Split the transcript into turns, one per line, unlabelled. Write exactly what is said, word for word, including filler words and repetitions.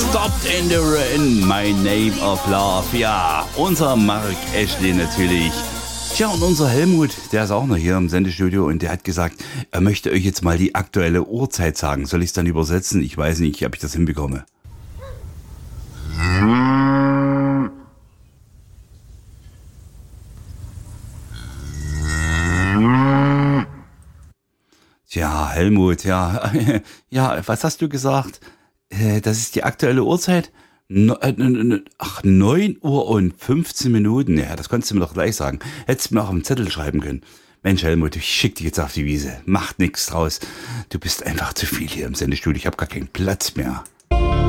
Stopped in the Rain, My Name of Love. Ja, unser Mark Ashley natürlich. Tja, und unser Helmut, der ist auch noch hier im Sendestudio und der hat gesagt, er möchte euch jetzt mal die aktuelle Uhrzeit sagen. Soll ich es dann übersetzen? Ich weiß nicht, ob ich das hinbekomme. Tja, Helmut, ja, ja, was hast du gesagt? Äh, Das ist die aktuelle Uhrzeit? No, äh, n- n- ach, neun Uhr und fünfzehn Minuten. Ja, das konntest du mir doch gleich sagen. Hättest du mir auch am Zettel schreiben können. Mensch, Helmut, ich schick dich jetzt auf die Wiese. Macht nichts draus. Du bist einfach zu viel hier im Sendestudio. Ich habe gar keinen Platz mehr.